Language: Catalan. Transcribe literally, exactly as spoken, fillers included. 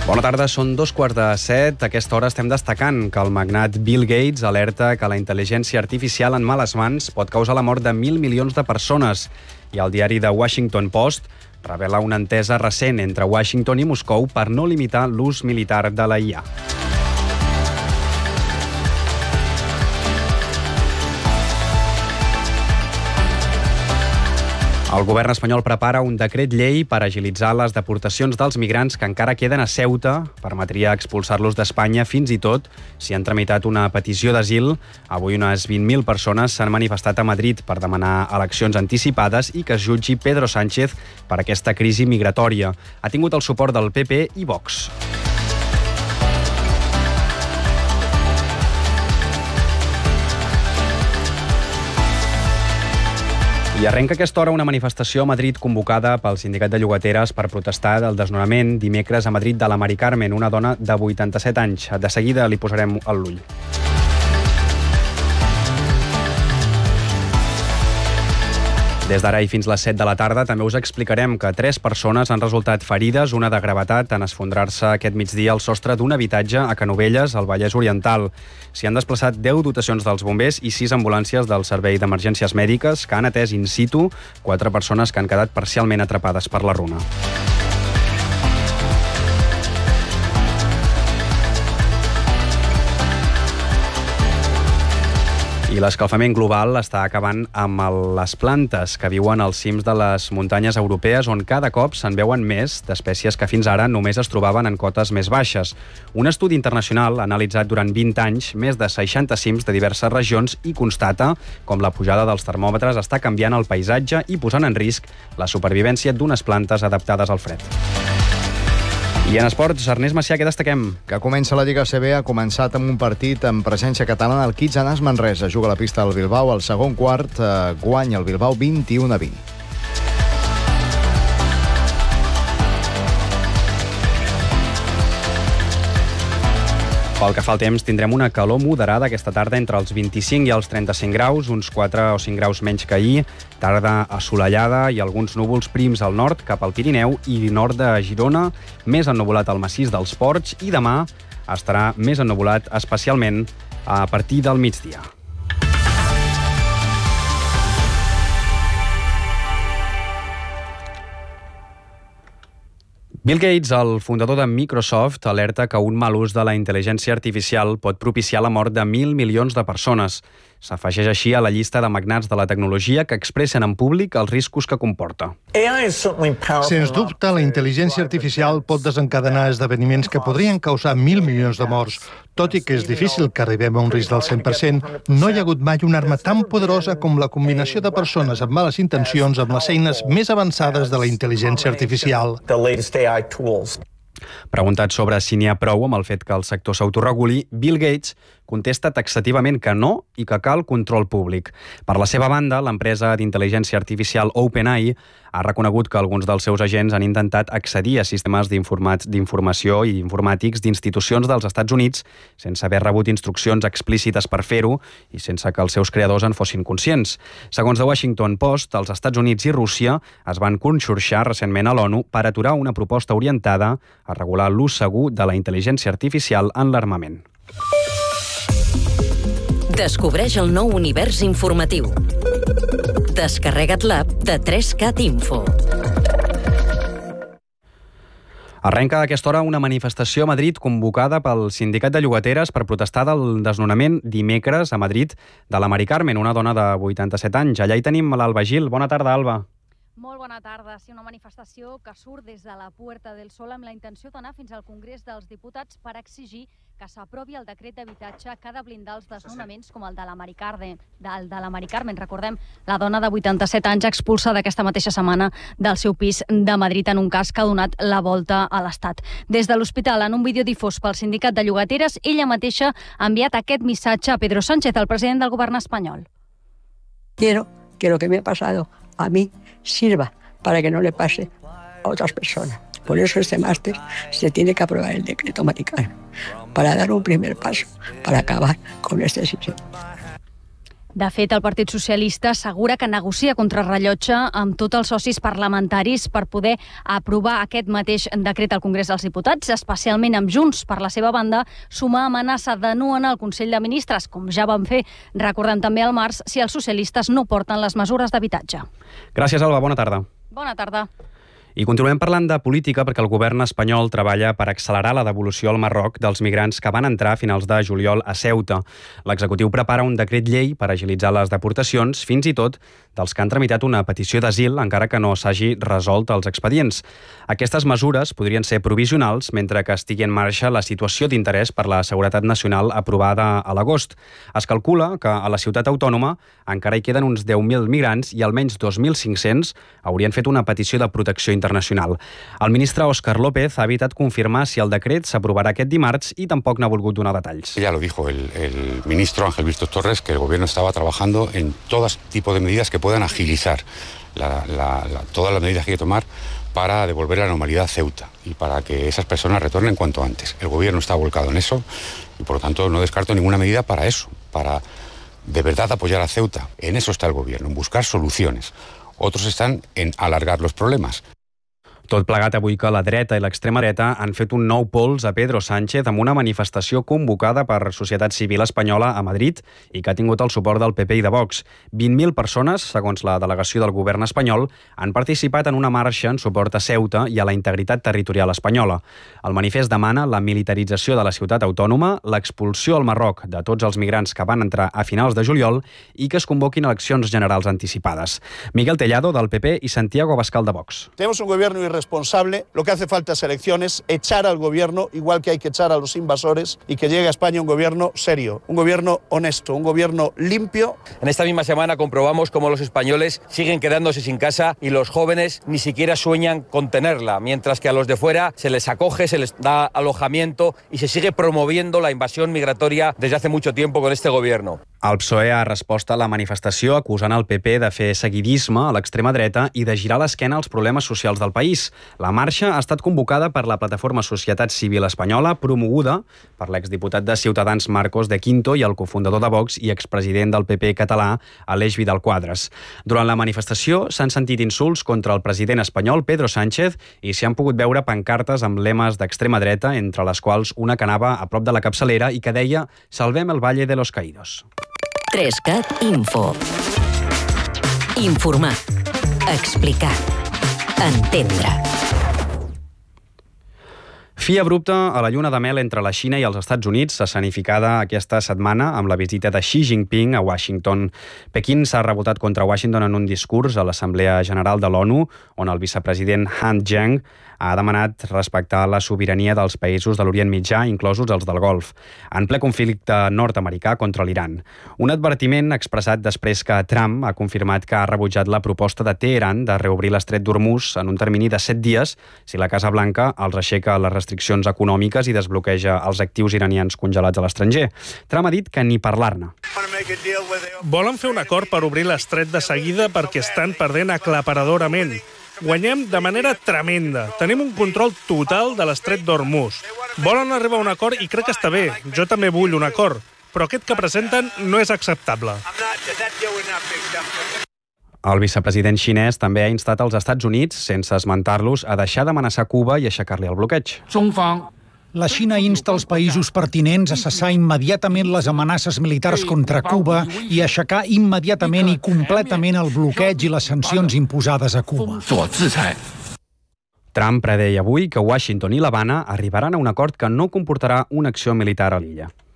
Bona tarda, són dos quarts de set. A aquesta hora estem destacant que el magnat Bill Gates alerta que la intel·ligència artificial en males mans pot causar la mort de mil milions de persones. I el diari The Washington Post revela una entesa recent entre Washington i Moscou per no limitar l'ús militar de la I A. El govern espanyol prepara un decret llei per agilitzar les deportacions dels migrants que encara queden a Ceuta. Permetria expulsar-los d'Espanya fins i tot si han tramitat una petició d'asil. Avui unes vint mil persones s'han manifestat a Madrid per demanar eleccions anticipades i que es jutgi Pedro Sánchez per aquesta crisi migratòria. Ha tingut el suport del P P i Vox. I arrenca a aquesta hora una manifestació a Madrid convocada pel sindicat de llogateres per protestar del desnonament dimecres a Madrid de la Mari Carmen, una dona de vuitanta-set anys. De seguida li posarem el l'ull. Des d'ara i fins les set de la tarda també us explicarem que tres persones han resultat ferides, una de gravetat, en esfondrar-se aquest migdia al sostre d'un habitatge a Canovelles, al Vallès Oriental. S'hi han desplaçat deu dotacions dels bombers i sis ambulàncies del Servei d'Emergències Mèdiques que han atès in situ quatre persones que han quedat parcialment atrapades per la runa. I l'escalfament global està acabant amb les plantes que viuen als cims de les muntanyes europees, on cada cop se'n veuen més d'espècies que fins ara només es trobaven en cotes més baixes. Un estudi internacional ha analitzat durant vint anys més de seixanta cims de diverses regions i constata com la pujada dels termòmetres està canviant el paisatge i posant en risc la supervivència d'unes plantes adaptades al fred. I en esports, Ernest Macià, què destaquem? Que comença la Lliga A C B, ha començat amb un partit amb presència catalana. El Kitsanas Manresa juga a la pista del Bilbao. Al segon quart eh, guanya el Bilbao vint-i-u a vint. Pel que fa al temps, tindrem una calor moderada aquesta tarda entre els vint-i-cinc i els trenta-cinc graus, uns quatre o cinc graus menys que ahir, tarda assolellada i alguns núvols prims al nord cap al Pirineu i nord de Girona, més ennuvolat al massís dels Ports i demà estarà més ennuvolat especialment a partir del migdia. Bill Gates, el fundador de Microsoft, alerta que un mal ús de la intel·ligència artificial pot propiciar la mort de mil milions de persones. S'afegeix així a la llista de magnats de la tecnologia que expressen en públic els riscos que comporta. Sens dubte, la intel·ligència artificial pot desencadenar esdeveniments que podrien causar mil milions de morts. Tot i que és difícil que arribem a un risc del cent per cent, no hi ha hagut mai una arma tan poderosa com la combinació de persones amb males intencions amb les eines més avançades de la intel·ligència artificial. Preguntat sobre si n'hi ha prou amb el fet que el sector s'autoreguli, Bill Gates contesta taxativament que no i que cal control públic. Per la seva banda, l'empresa d'intel·ligència artificial OpenAI ha reconegut que alguns dels seus agents han intentat accedir a sistemes d'informació i informàtics d'institucions dels Estats Units sense haver rebut instruccions explícites per fer-ho i sense que els seus creadors en fossin conscients. Segons The Washington Post, els Estats Units i Rússia es van conxorxar recentment a l'ONU per aturar una proposta orientada a regular l'ús segur de la intel·ligència artificial en l'armament. Descobreix el nou univers informatiu. Descarrega't l'app de tres cat Info. Arrenca a aquesta hora una manifestació a Madrid convocada pel sindicat de llogateres per protestar del desnonament dimecres a Madrid de la Mari Carmen, una dona de vuitanta-set anys. Allà hi tenim l'Alba Gil. Bona tarda, Alba. Molt bona tarda. Sí, una manifestació que surt des de la Puerta del Sol amb la intenció d'anar fins al Congrés dels Diputats per exigir que s'aprovi el decret d'habitatge que ha de blindar els desnonaments com el de la Mari Carmen. Del de la Mari Carmen, recordem, la dona de vuitanta-set anys expulsada aquesta mateixa setmana del seu pis de Madrid en un cas que ha donat la volta a l'Estat. Des de l'hospital, en un vídeo difós pel sindicat de llogateres, ella mateixa ha enviat aquest missatge a Pedro Sánchez, el president del govern espanyol. Quiero que lo que me ha pasado a mí sirva para que no le pase a otras personas. Por eso este máster se tiene que aprobar el decreto Mari Carmen, para dar un primer paso, para acabar con este sistema. De fet, el Partit Socialista assegura que negocia contrarrellotge amb tots els socis parlamentaris per poder aprovar aquest mateix decret al Congrés dels Diputats, especialment amb Junts. Per la seva banda, suma amenaça de no anar al Consell de Ministres, com ja van fer, recordem també al març, si els socialistes no porten les mesures d'habitatge. Gràcies, Alba. Bona tarda. Bona tarda. I continuem parlant de política perquè el govern espanyol treballa per accelerar la devolució al Marroc dels migrants que van entrar a finals de juliol a Ceuta. L'executiu prepara un decret llei per agilitzar les deportacions, fins i tot dels que han tramitat una petició d'asil, encara que no s'hagi resolt els expedients. Aquestes mesures podrien ser provisionals mentre que estigui en marxa la situació d'interès per la seguretat nacional aprovada a l'agost. Es calcula que a la ciutat autònoma encara hi queden uns deu mil migrants i almenys dos mil cinc-cents haurien fet una petició de protecció internacional. El ministre Óscar López ha evitat confirmar si el decret s'aprovarà aquest dimarts i tampoc n'ha volgut donar detalls. Ya lo dijo el, el ministro Ángel Vistos Torres, que el gobierno estaba trabajando en todo tipo de medidas que puedan agilizar la, la, la, todas las medidas que hay que tomar para devolver la normalidad a Ceuta y para que esas personas retornen cuanto antes. El gobierno está volcado en eso y por lo tanto no descarto ninguna medida para eso, para de verdad apoyar a Ceuta. En eso está el gobierno, en buscar soluciones. Otros están en alargar los problemas. Tot plegat avui que la dreta i l'extrema dreta han fet un nou pols a Pedro Sánchez amb una manifestació convocada per Societat Civil Espanyola a Madrid i que ha tingut el suport del P P i de Vox. vint mil persones, segons la delegació del govern espanyol, han participat en una marxa en suport a Ceuta i a la integritat territorial espanyola. El manifest demana la militarització de la ciutat autònoma, l'expulsió al Marroc de tots els migrants que van entrar a finals de juliol i que es convoquin eleccions generals anticipades. Miguel Tellado, del P P, i Santiago Abascal, de Vox. Tenemos un gobierno irresponsable. responsable, lo que hace falta es elecciones, echar al gobierno, igual que hay que echar a los invasores, y que llegue a España un gobierno serio, un gobierno honesto, un gobierno limpio. En esta misma semana comprobamos cómo los españoles siguen quedándose sin casa y los jóvenes ni siquiera sueñan con tenerla, mientras que a los de fuera se les acoge, se les da alojamiento y se sigue promoviendo la invasión migratoria desde hace mucho tiempo con este gobierno. El P S O E ha respost a la manifestació acusant el P P de fer seguidisme a l'extrema dreta i de girar l'esquena als problemes socials del país. La marxa ha estat convocada per la plataforma Societat Civil Espanyola, promoguda per l'exdiputat de Ciutadans Marcos de Quinto i el cofundador de Vox i expresident del P P català, Aleix Vidal Quadras. Durant la manifestació s'han sentit insults contra el president espanyol, Pedro Sánchez, i s'hi han pogut veure pancartes amb lemes d'extrema dreta, entre les quals una que anava a prop de la capçalera i que deia «Salvem el Valle de los Caídos». tres cat Info. Informar. Explicar. Entendre. Fi abrupte a la lluna de mel entre la Xina i els Estats Units, escenificada aquesta setmana amb la visita de Xi Jinping a Washington. Pequín s'ha rebotat contra Washington en un discurs a l'Assemblea General de l'ONU, on el vicepresident Han Zheng ha demanat respectar la sobirania dels països de l'Orient Mitjà, inclosos els del Golf, en ple conflicte nord-americà contra l'Iran. Un advertiment expressat després que Trump ha confirmat que ha rebutjat la proposta de Teheran de reobrir l'estret d'Hormuz en un termini de set dies si la Casa Blanca els aixeca les restriccions econòmiques i desbloqueja els actius iranians congelats a l'estranger. Trump ha dit que ni parlar-ne. Volen fer un acord per obrir l'estret de seguida perquè estan perdent aclaparadorament. Guanyem de manera tremenda. Tenim un control total de l'estret d'Hormuz. Volen arribar a un acord i crec que està bé. Jo també vull un acord. Però aquest que presenten no és acceptable. El vicepresident xinès també ha instat als Estats Units, sense esmentar-los, a deixar d'amenaçar Cuba i aixecar-li el bloqueig. La Xina insta els països pertinents a cessar immediatament les amenaces militars contra Cuba i a aixecar immediatament i completament el bloqueig i les sancions imposades a Cuba. Trump predeia avui que Washington i l'Havana arribaran a un acord que no comportarà una acció militar a l'illa.